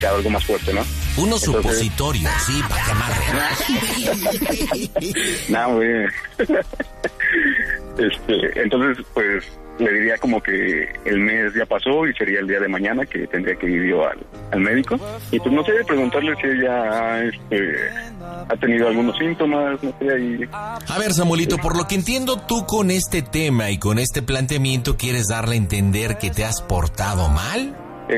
algo más fuerte, ¿no? Unos supositorios, sí, para que amarre. No, güey. Entonces, pues, le diría como que el mes ya pasó y sería el día de mañana que tendría que ir yo al médico. Y pues no sé, preguntarle si ella ha tenido algunos síntomas, no sé, ahí. A ver, Samuelito, por lo que entiendo, tú con este tema y con este planteamiento quieres darle a entender que te has portado mal.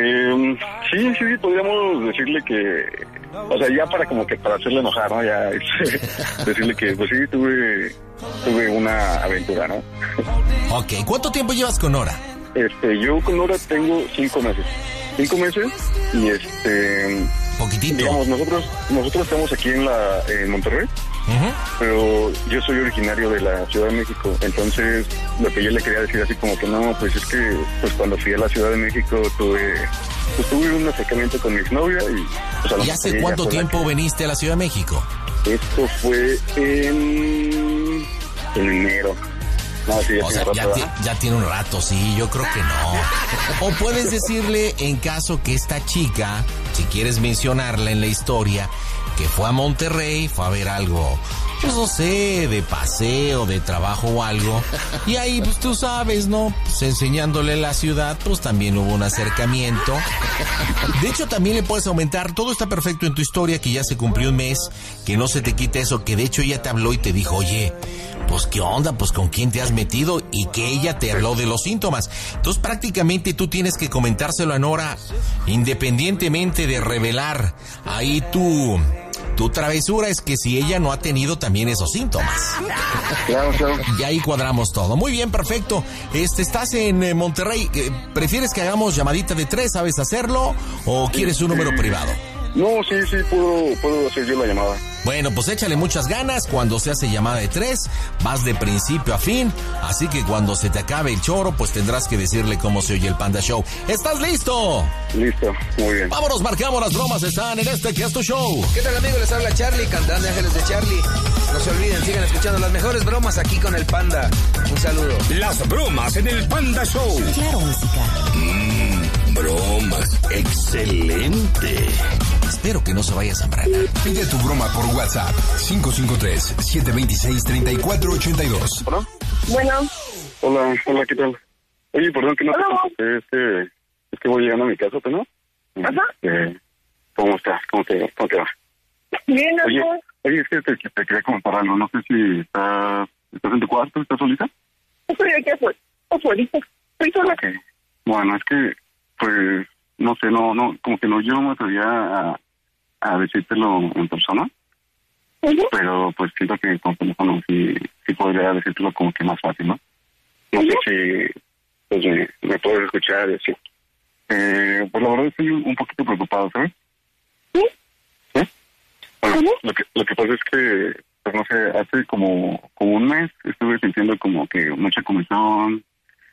Sí, podríamos decirle que, o sea, ya para hacerle enojar, ¿no? Ya decirle que, pues sí, tuve una aventura, ¿no? Ok, ¿cuánto tiempo llevas con Nora? Yo con Nora tengo 5 meses. 5 meses y poquitito. Digamos, nosotros estamos aquí en Monterrey. Uh-huh. Pero yo soy originario de la Ciudad de México, entonces lo que yo le quería decir así como que no, pues es que pues cuando fui a la Ciudad de México tuve un acercamiento con mi exnovia y... Pues, ¿Y hace cuánto tiempo veniste a la Ciudad de México? Esto fue en enero. No, sí, o sea, ya tiene un rato, sí, yo creo que no. O puedes decirle, en caso que esta chica, si quieres mencionarla en la historia, que fue a Monterrey, fue a ver algo, pues no sé, de paseo, de trabajo o algo, y ahí pues tú sabes, ¿no? Pues enseñándole la ciudad, pues también hubo un acercamiento. De hecho también le puedes aumentar, todo está perfecto en tu historia, que ya se cumplió un mes, que no se te quite eso, que de hecho ella te habló y te dijo, oye, pues qué onda, pues con quién te has metido, y que ella te habló de los síntomas. Entonces prácticamente tú tienes que comentárselo a Nora, independientemente de revelar ahí tu travesura, es que si ella no ha tenido también esos síntomas. Claro. Y ahí cuadramos todo. Muy bien, perfecto. Estás en Monterrey. ¿Prefieres que hagamos llamadita de 3? ¿Sabes hacerlo? ¿O quieres un número privado? No, sí, puedo hacer yo la llamada. Bueno, pues échale muchas ganas. Cuando se hace llamada de 3, vas de principio a fin. Así que cuando se te acabe el choro, pues tendrás que decirle cómo se oye el Panda Show. ¿Estás listo? Listo, muy bien. Vámonos, marcamos, las bromas están en este que es tu show. ¿Qué tal, amigos? Les habla Charlie, cantante de Ángeles de Charlie. No se olviden, sigan escuchando las mejores bromas aquí con el Panda. Un saludo. Las bromas en el Panda Show. Claro, música. Bromas. Excelente. Espero que no se vaya a sembrar. Pide tu broma por WhatsApp. 553-726-3482. ¿Hola? Bueno. Hola, ¿qué tal? Oye, perdón que no te contesté, es que voy llegando a mi casa, ¿no? Ajá. ¿Cómo estás? ¿Cómo te va? Bien, Oye, es que te quería comentar algo, no sé si estás en tu cuarto, ¿estás solita? Estoy aquí afuera, estoy sola. Okay. Bueno, es que, pues, no sé, no, como que no, yo no me atrevía a decírtelo en persona, pero pues siento que con teléfono sí podría decírtelo como que más fácil, ¿no? No sé si pues, me puedes escuchar y así. Pues la verdad estoy un poquito preocupado, ¿sabes? ¿Sí? ¿Sí? Bueno, lo que pasa es que, pues no sé, hace como un mes estuve sintiendo como que mucha comezón,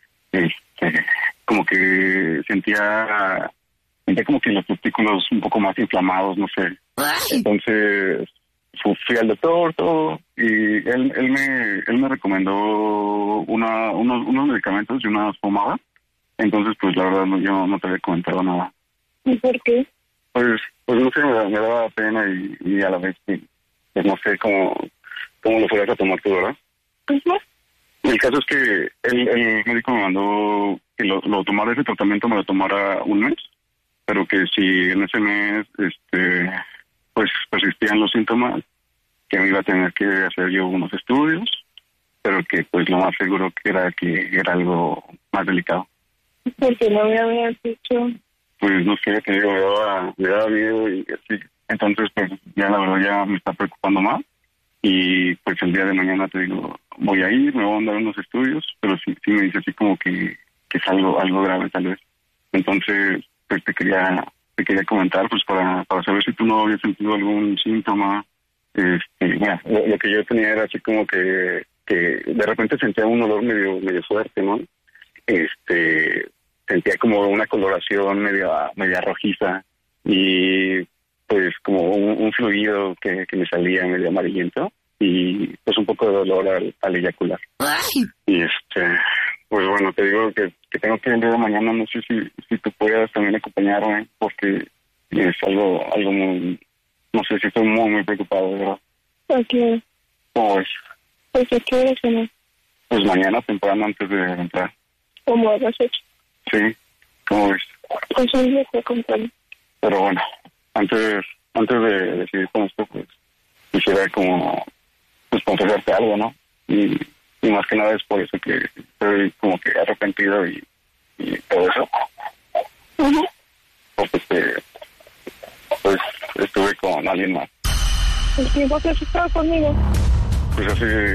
como que sentía como que los testículos un poco más inflamados, no sé. Entonces fui al doctor, todo, y él me recomendó unos medicamentos y unas pomadas. Entonces, pues la verdad yo no te había comentado nada. ¿Y por qué? Pues no sé, me daba pena y a la vez, pues no sé cómo lo fueras a tomar tú, ¿verdad? Pues no. El caso es que el médico me mandó que lo tomara, ese tratamiento me lo tomara un mes, pero que si en ese mes pues persistían los síntomas, que me iba a tener que hacer yo unos estudios, pero que pues lo más seguro que era algo más delicado. Porque no me habías dicho. Pues no sé, te digo, me daba miedo y así. Entonces pues ya la verdad ya me está preocupando más. Y pues el día de mañana te digo, voy a ir, me voy a mandar unos estudios, pero sí me dice así como que es algo grave tal vez. Entonces pues te quería comentar pues para saber si tú no habías sentido algún síntoma. Bueno, lo que yo tenía era así como que de repente sentía un olor medio fuerte, ¿no? Sentía como una coloración media rojiza y pues como un fluido que me salía medio amarillento y pues un poco de dolor al eyacular. Y pues bueno, te digo que tengo que ir el día de mañana, no sé si tú puedas también acompañarme, porque es algo muy, no sé si estoy muy preocupado, de verdad. ¿A qué hora? ¿Cómo ves? Pues a qué hora, señor. Pues mañana temprano antes de entrar. ¿Cómo a las 8? Sí, ¿cómo ves? Pues un día estoy comprando. Pero bueno, antes de decidir con esto, pues quisiera como pues confesarte algo, ¿no? Y más que nada es por eso que estoy como que arrepentido y todo eso. Ajá. Porque pues estuve con alguien más. ¿El tiempo que has estado conmigo? Pues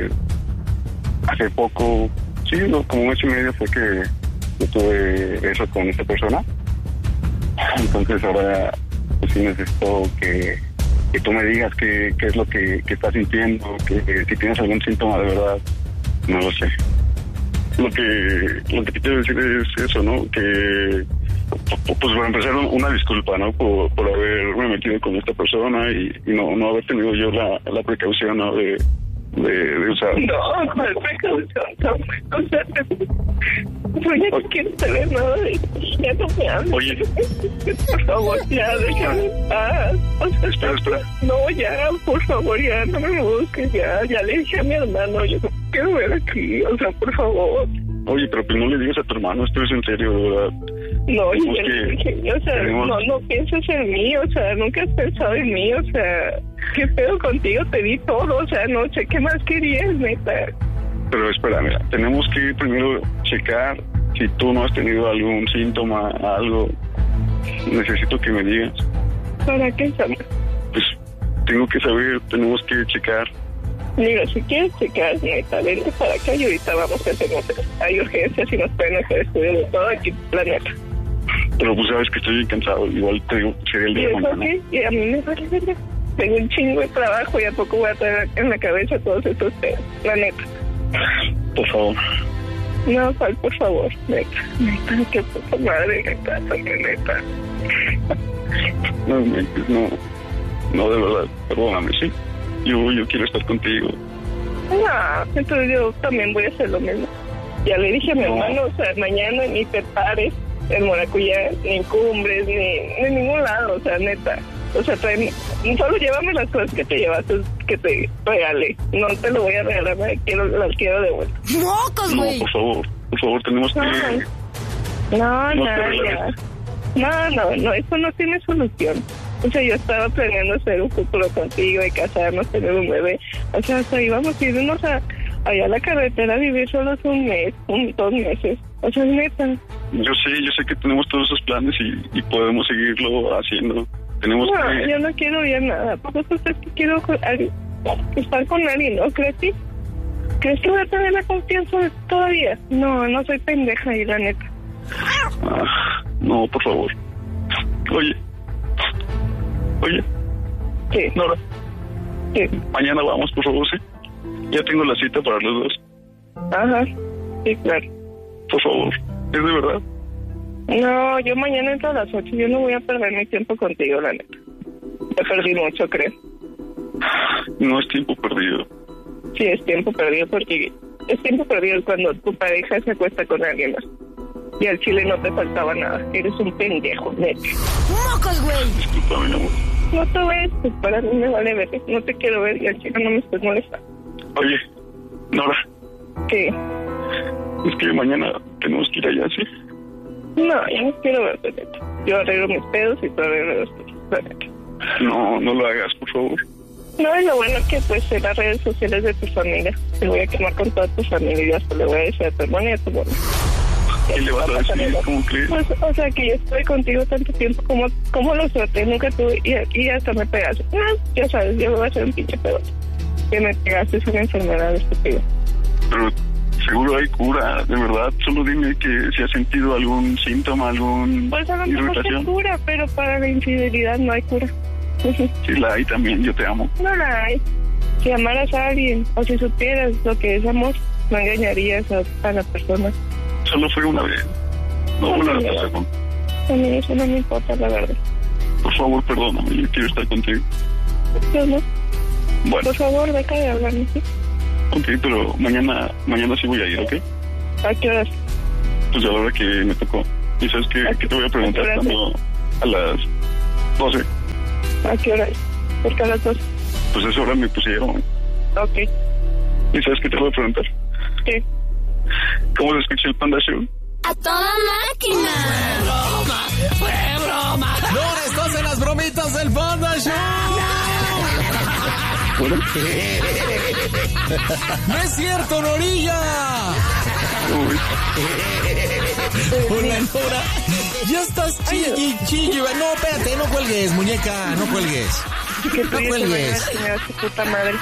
hace poco, sí, como un mes y medio fue que yo tuve eso con esta persona. Entonces ahora pues sí necesito que tú me digas qué es lo que estás sintiendo, que si tienes algún síntoma de verdad, no lo sé. Lo que te quiero decir es eso, ¿no? Que pues por empezar una disculpa, ¿no? Por haberme metido con esta persona y no haber tenido yo la precaución, ¿no? de usar. No, ¿cuál precaución? O sea, pues ya no quiero saber nada de ti, ya no me hables. Oye. Por favor, ya, déjame en paz. O sea, Espera. No, ya, por favor, ya, no me busques, ya le dije a mi hermano, yo no quiero ver aquí, o sea, por favor. Oye, pero pues no le digas a tu hermano, esto es en serio, de verdad. No, Tenemos ya le que- dije, o sea, tenemos- no piensas en mí, o sea, nunca has pensado en mí, o sea, ¿qué pedo contigo? Te di todo, o sea, no sé qué más querías, neta. Pero espera, mira, tenemos que primero checar si tú no has tenido algún síntoma, algo. Necesito que me digas. ¿Para qué, Sam? Pues tengo que saber, tenemos que checar. Mira, si quieres checar, neta, vente para acá y ahorita vamos a hacer, hay urgencias y nos pueden hacer estudios de todo aquí, la neta. Pero pues sabes que estoy bien cansado, igual te digo, sería el ¿Y día de eso mañana. qué? Y a mí me vale verga. Tengo un chingo de trabajo y a poco voy a traer en la cabeza todos estos temas, la neta. Por favor. No, ¿cuál, por favor? Neta, qué puta madre, neta, neta. No, de verdad, perdóname, ¿sí? Yo quiero estar contigo. No, entonces yo también voy a hacer lo mismo. Ya le dije a mi No. hermano, o sea, mañana ni te pares en Maracuyá, ni en Cumbres, ni en ningún lado, o sea, neta. O sea, solo llévame las cosas que te llevaste, que te regale. No te lo voy a regalar, las quiero de vuelta. ¡Mocos, No, güey! por favor, tenemos que... No, No ya. te regales. No, eso no tiene solución. O sea, yo estaba planeando hacer un futuro contigo y casarnos, tener un bebé. O sea, hasta íbamos a irnos allá a la carretera a vivir solos un mes, 2 meses. O sea, neta. Yo sé que tenemos todos esos planes y podemos seguirlo haciendo. Tenemos No, que... yo no quiero ver nada. Por eso es que quiero estar con alguien, ¿no? ¿Crees que? ¿Crees que voy a tener la confianza todavía? No soy pendeja y la neta. No, por favor. Oye. Sí. Nora, Sí. mañana vamos, por favor, ¿sí? Ya tengo la cita para los dos. Ajá. Sí, claro. Por favor. ¿Es de verdad? No, yo mañana entro a las 8. Yo no voy a perder mi tiempo contigo, la neta. Ya perdí mucho, creo. No es tiempo perdido. Sí, es tiempo perdido porque es tiempo perdido cuando tu pareja se acuesta con alguien más. Y al chile no te faltaba nada. Eres un pendejo, neta. ¡Mocos, güey! Discúlpame, mi amor. No te voy a disculpar, a mí me vale ver. No te quiero ver y al chile no me estés molestando. Oye, Nora, ¿Qué? es que mañana tenemos que ir allá, ¿sí? No, yo no quiero verte, neta. Yo arreglo mis pedos y tú arreglas los tuyos, la neta. No lo hagas, por favor. No, es lo bueno que pues en las redes sociales de tu familia te voy a quemar con toda tu familia y hasta le voy a decir a tu hermano y a tu mamá. ¿Qué le vas a decir? ¿Cómo crees? Pues, o sea, que yo estoy contigo tanto tiempo, como lo traté, nunca tuve, y hasta me pegaste. No, ya sabes, yo voy a ser un pinche pedo. Que me pegaste es una enfermedad estúpida. Pero seguro hay cura, de verdad. Solo dime que si has sentido algún síntoma, algún Pues a lo mejor se irritación. cura, pero para la infidelidad no hay cura. Sí la hay también, yo te amo. No la hay. Si amaras a alguien, o si supieras lo que es amor, no engañarías a la persona. Solo fue una vez. No volverá a pasar con... A mí eso no me importa, la verdad. Por favor, perdóname, yo quiero estar contigo. Yo no. Bueno, Por favor, deja de hablarme, ¿sí? ok, pero mañana sí voy a ir, ¿ok? ¿A qué horas? Pues a la hora que me tocó. Y sabes que te voy a preguntar ¿A qué hora? cuando a las 12. ¿A qué hora es? ¿Por qué a las 12? Pues a esa hora me pusieron. Ok. ¿Y sabes qué te voy a preguntar? ¿Qué? ¿Cómo se escucha el Panda Show? ¡A toda máquina! ¡Fue broma! ¡No, estás en las bromitas del Panda Show! Bueno. ¡No es cierto, Norilla! Uy. Hola, Nora. Ya estás chille. No, espérate, no cuelgues, muñeca, no cuelgues. Que No tú cuelgues. su puta madre.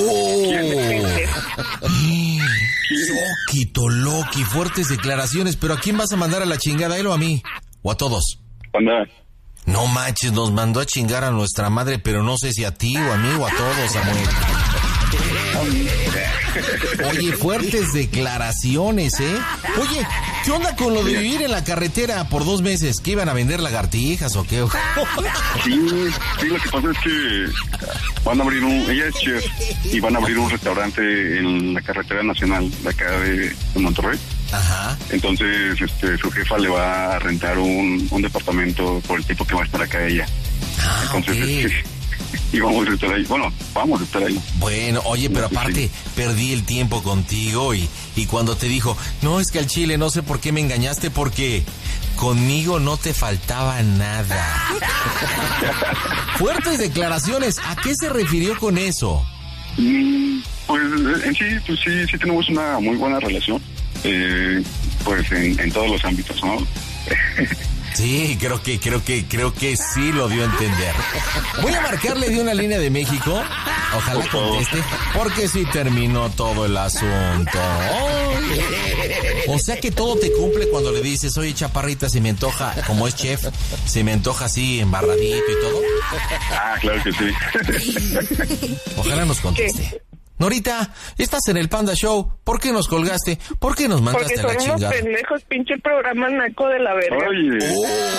Soquito, Loki, fuertes declaraciones, pero ¿a quién vas a mandar a la chingada, a él o a mí? ¿O a todos? Panda. No manches, nos mandó a chingar a nuestra madre, pero no sé si a ti o a mí o a todos, Samuel. Oye, fuertes declaraciones, ¿eh? Oye, ¿qué onda con lo de vivir en la carretera por 2 meses? ¿Qué iban a vender lagartijas o qué? Sí, lo que pasa es que van a abrir ella es chef, y van a abrir un restaurante en la carretera nacional de acá de Monterrey. Ajá. Entonces, su jefa le va a rentar un departamento por el tiempo que va a estar acá ella. Entonces, okay. Y vamos a estar ahí. Bueno, vamos a estar ahí. Bueno, oye, pero aparte, perdí el tiempo contigo y cuando te dijo, no, es que al chile no sé por qué me engañaste, porque conmigo no te faltaba nada. Fuertes declaraciones, ¿a qué se refirió con eso? Pues en sí, sí tenemos una muy buena relación. Pues en todos los ámbitos, ¿no? Sí, creo que sí lo dio a entender. Voy a marcarle de una línea de México. Ojalá conteste, porque sí terminó todo el asunto. O sea que todo te cumple cuando le dices, oye, chaparrita, se me antoja, como es chef, se me antoja así, embarradito y todo. Ah, claro que sí. Ojalá nos conteste. ¿Qué? Norita, estás en el Panda Show. ¿Por qué nos colgaste? ¿Por qué nos mandaste a la chingada? Porque son unos pendejos, pinche programa naco de la verga. Oye.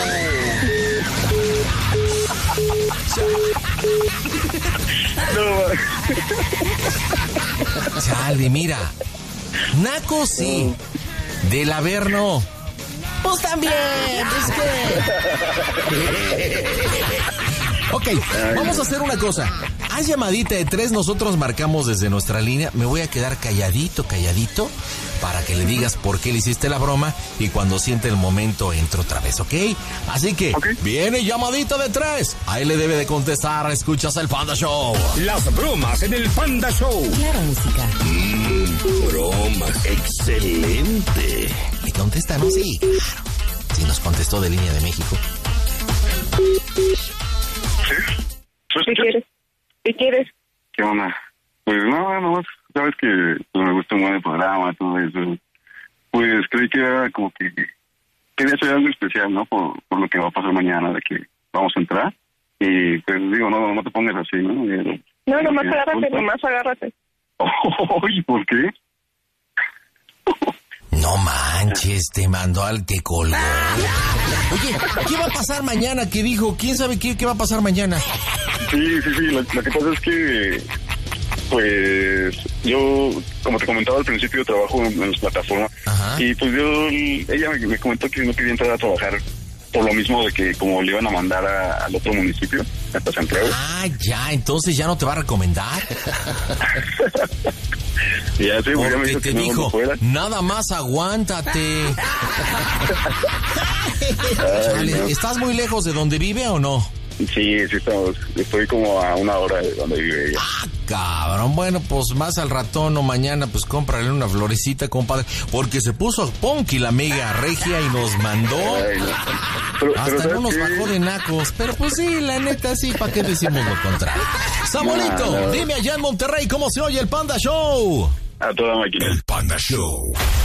No. Chale, mira. Naco sí. Del Averno. Pues también. Es que... Ok, vamos a hacer una cosa. Haz llamadita de 3, nosotros marcamos desde nuestra línea. Me voy a quedar calladito, para que le digas por qué le hiciste la broma y cuando siente el momento entro otra vez, ¿ok? Así que, viene llamadita de 3. Ahí le debe de contestar, escuchas el Panda Show. Las bromas en el Panda Show. Claro, música. Bromas, excelente. ¿Le contesta, no? Sí, claro. Sí, nos contestó de línea de México. ¿Qué quieres? ¿Qué quieres? ¿Qué onda? Pues no, sabes que me gusta mucho el programa, todo eso. Pues creí que era como que quería hacer algo especial, ¿no? Por lo que va a pasar mañana, de que vamos a entrar. Y pues digo, no te pongas así, ¿no? No, nomás agárrate. ¿Y por qué? No manches, te mandó al que colgó. Oye, ¿qué va a pasar mañana? ¿Qué dijo? ¿Quién sabe qué va a pasar mañana? Sí, lo que pasa es que, pues, yo, como te comentaba al principio, trabajo en las plataformas. Ajá. Y pues ella me comentó que no quería entrar a trabajar por lo mismo de que como le iban a mandar al otro municipio, hasta Santiago. Ah, ya, entonces ya no te va a recomendar. Ya sé, porque me dijo te que dijo, no nada más aguántate. Chale, no. ¿Estás muy lejos de donde vive o no? Sí, estamos. Estoy como a 1 hora de donde vive ella. Ah, cabrón. Bueno, pues más al ratón o mañana, pues cómprale una florecita, compadre. Porque se puso punky la mega regia y nos mandó. Ay, no. Hasta no nos bajó de nacos. Pero pues sí, la neta sí, ¿para qué decimos lo contrario? Samuelito, dime allá en Monterrey cómo se oye el Panda Show. A toda máquina. El Panda Show.